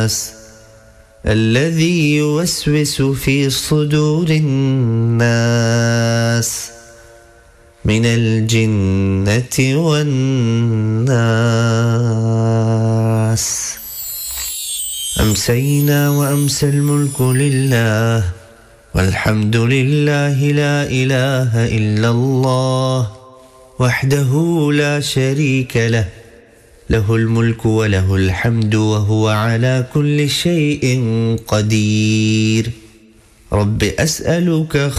الذي يوسوس في صدور الناس من الجنة والناس. أمسينا وأمسى الملك لله والحمد لله، لا إله إلا الله وحده لا شريك له، له الملك وله الحمد وهو على كل شيء قدير. رب أسألك